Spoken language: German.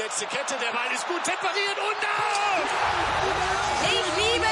letzte Kette, der Ball ist gut temperiert und out! Ich liebe